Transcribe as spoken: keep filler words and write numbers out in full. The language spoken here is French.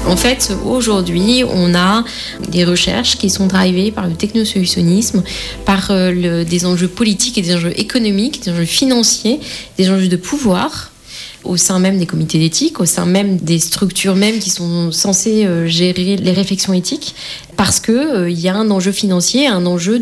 En fait, aujourd'hui, on a des recherches qui sont drivées par le technosolutionnisme, par euh, le, des enjeux politiques et des enjeux économiques, des enjeux financiers, des enjeux de pouvoir, au sein même des comités d'éthique, au sein même des structures même qui sont censées euh, gérer les réflexions éthiques, parce qu'il euh, y a un enjeu financier, un enjeu